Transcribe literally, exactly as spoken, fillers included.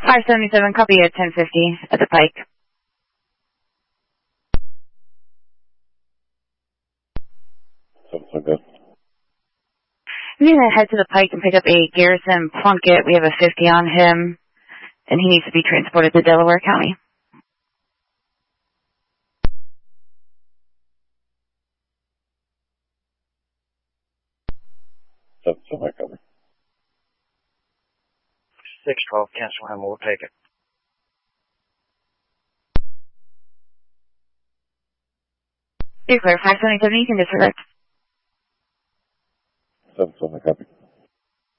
five seventy-seven, copy at ten fifty at the Pike. Something good. We need to head to the Pike and pick up a Garrison Plunkett. We have a fifty on him, and he needs to be transported to Delaware County. That's so my cover. six twelve, cancel him, we'll take it. You're clear, five seventy-seven, you can disregard. That's so my copy.